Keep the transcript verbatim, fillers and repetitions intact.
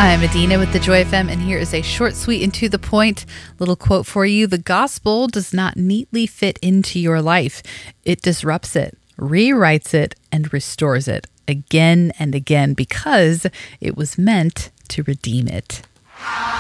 I'm Adina with the Joy F M, and here is a short, sweet, and to the point little quote for you. The gospel does not neatly fit into your life. It disrupts it, rewrites it, and restores it again and again because it was meant to redeem it.